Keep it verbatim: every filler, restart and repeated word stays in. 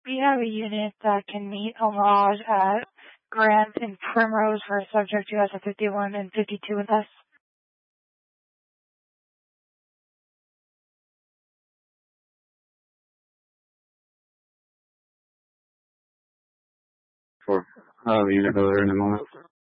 We have a unit that can meet homolog at Grant and Primrose for subject U S at fifty-one and fifty-two with us. For uh, unit over in a moment.